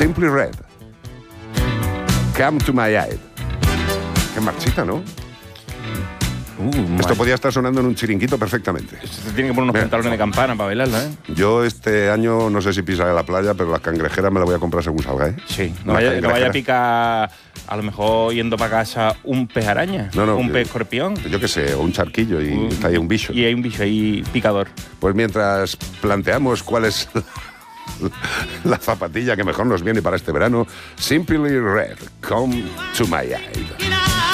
Simply Red. Come to my aid. Qué marchita, ¿no? Esto podía estar sonando en un chiringuito perfectamente. Se tiene que poner unos pantalones de campana para bailarla, ¿eh? Yo este año, no sé si pisaré la playa, pero la cangrejera me la voy a comprar según salga, ¿eh? Sí, no vaya a picar, a lo mejor yendo para casa, un pez araña, un pez escorpión. Yo qué sé, o un charquillo y está ahí un bicho. Y hay un bicho ahí picador. Pues mientras planteamos cuál es la zapatilla que mejor nos viene para este verano, Simply Red, Come to my aid.